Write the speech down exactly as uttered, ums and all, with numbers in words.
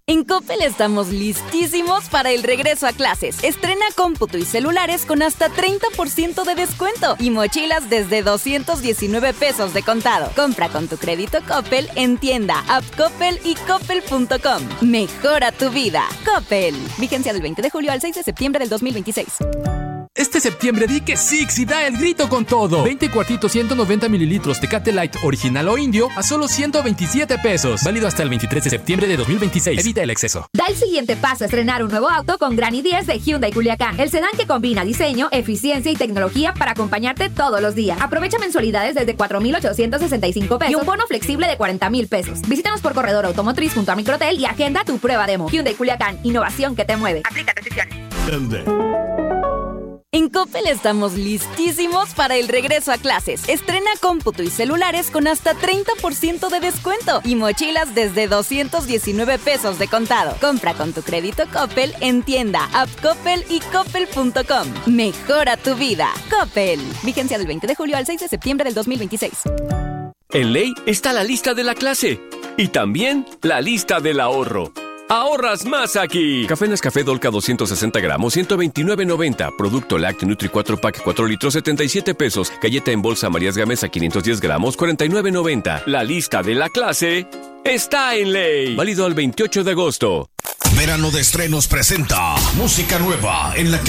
En Coppel estamos listísimos para el regreso a clases. Estrena cómputo y celulares con hasta treinta por ciento de descuento y mochilas desde doscientos diecinueve pesos de contado. Compra con tu crédito Coppel en tienda, app Coppel y coppel punto com. Mejora tu vida. Coppel. Vigencia del veinte de julio al seis de septiembre del dos mil veintiséis. Este septiembre di que Six y da el grito con todo. veinte cuartitos ciento noventa mililitros Tecate Light original o indio a solo ciento veintisiete pesos. Válido hasta el veintitrés de septiembre de dos mil veintiséis. Evita el exceso. Da el siguiente paso a estrenar un nuevo auto con Gran i diez de Hyundai Culiacán. El sedán que combina diseño, eficiencia y tecnología para acompañarte todos los días. Aprovecha mensualidades desde cuatro mil ochocientos sesenta y cinco pesos y un bono flexible de cuarenta mil pesos. Visítanos por Corredor Automotriz junto a Microtel y agenda tu prueba demo. Hyundai Culiacán, innovación que te mueve. Aplica restricciones. En Coppel estamos listísimos para el regreso a clases. Estrena cómputo y celulares con hasta treinta por ciento de descuento y mochilas desde doscientos diecinueve pesos de contado. Compra con tu crédito Coppel en tienda, app Coppel y coppel punto com. Mejora tu vida. Coppel. Vigencia del veinte de julio al seis de septiembre del dos mil veintiséis. En Ley está la lista de la clase y también la lista del ahorro. ¡Ahorras más aquí! Café Nescafé Dolca doscientos sesenta gramos, ciento veintinueve noventa. Producto Lácteo Nutri cuatro pack cuatro litros, setenta y siete pesos. Galleta en bolsa Marías Gamesa quinientos diez gramos, cuarenta y nueve noventa. La lista de la clase está en Ley. Válido al veintiocho de agosto. Verano de Estrenos presenta música nueva en la que